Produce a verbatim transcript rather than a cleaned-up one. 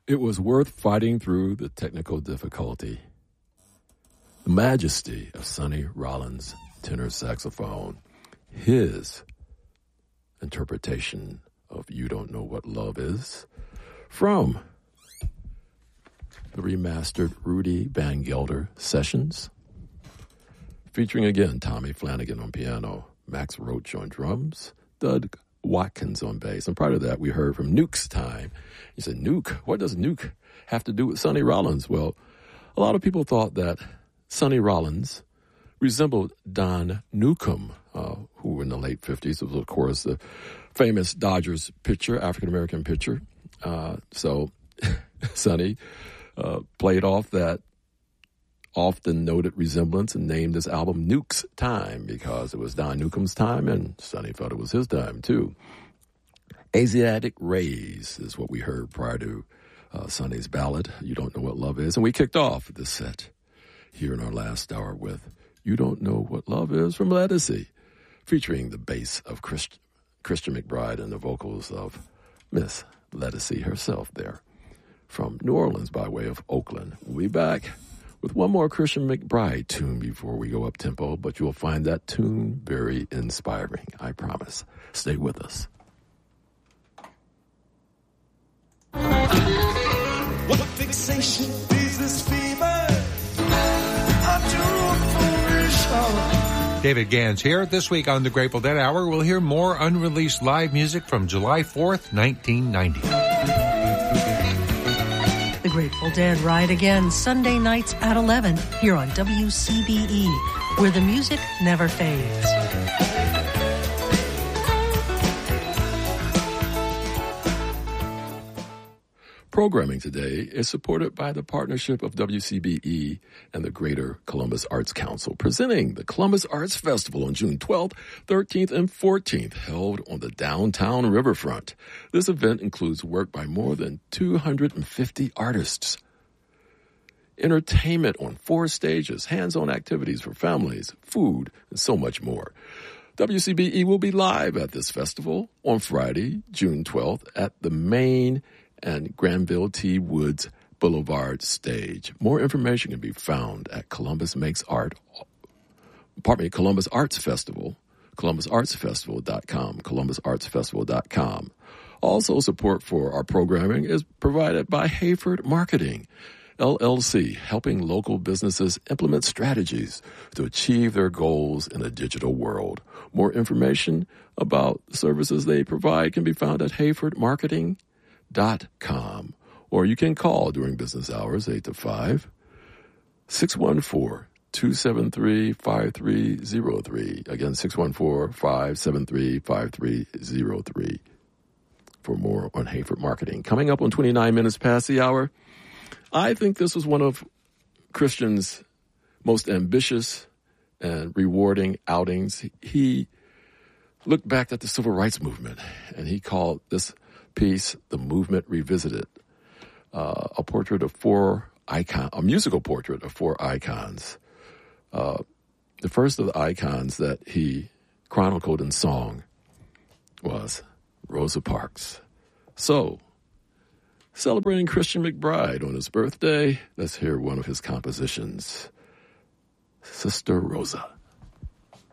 It was worth fighting through the technical difficulty. The majesty of Sonny Rollins' tenor saxophone, his interpretation of You Don't Know What Love Is, from the remastered Rudy Van Gelder Sessions, featuring again Tommy Flanagan on piano, Max Roach on drums, Doug Watkins on bass. And prior to that, we heard from Nuke's Time. He said, Nuke? What does Nuke have to do with Sonny Rollins? Well, a lot of people thought that Sonny Rollins resembled Don Newcombe, uh, who in the late fifties was, of course, the famous Dodgers pitcher, African-American pitcher. Uh, so Sonny uh, played off that often noted resemblance and named this album Nuke's Time because it was Don Newcombe's time and Sonny felt it was his time too. Asiatic Rays is what we heard prior to uh, Sonny's ballad, You Don't Know What Love Is. And we kicked off this set here in our last hour with You Don't Know What Love Is from Ledisi, featuring the bass of Christ- Christian McBride and the vocals of Miss Ledisi herself there from New Orleans by way of Oakland. We'll be back with one more Christian McBride tune before we go up tempo, but you'll find that tune very inspiring, I promise. Stay with us. What fixation is this fever? I'm too foolish. Oh. David Gans here. This week on the Grateful Dead Hour, we'll hear more unreleased live music from July fourth, nineteen ninety. The Grateful Dead ride again Sunday nights at eleven here on W C B E, where the music never fades. Programming today is supported by the partnership of W C B E and the Greater Columbus Arts Council, presenting the Columbus Arts Festival on June twelfth, thirteenth, and fourteenth, held on the downtown riverfront. This event includes work by more than two hundred fifty artists, entertainment on four stages, hands-on activities for families, food, and so much more. W C B E will be live at this festival on Friday, June twelfth, at the main and Granville T. Woods Boulevard stage. More information can be found at Columbus Makes Art, pardon me, Columbus Arts Festival, columbus arts festival dot com, columbus arts festival dot com. Also, support for our programming is provided by Hayford Marketing, L L C, helping local businesses implement strategies to achieve their goals in a digital world. More information about the services they provide can be found at hayford marketing dot com, or you can call during business hours eight to five, six one four, two seven three, five three zero three. Again, six one four, five seven three, five three zero three for more on Hayford Marketing. Coming up on twenty-nine minutes past the hour, I think this was one of Christian's most ambitious and rewarding outings. He looked back at the civil rights movement, and he called this piece, The Movement Revisited, uh, a portrait of four icons, a musical portrait of four icons. Uh, the first of the icons that he chronicled in song was Rosa Parks. So, celebrating Christian McBride on his birthday, let's hear one of his compositions, Sister Rosa.